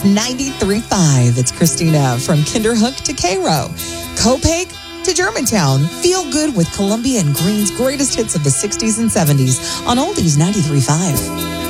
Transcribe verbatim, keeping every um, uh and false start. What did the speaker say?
It's ninety-three point five. It's Christina from Kinderhook to Cairo, Copake to Germantown. Feel good with Columbia and Green's greatest hits of the sixties and seventies on Oldies ninety-three point five.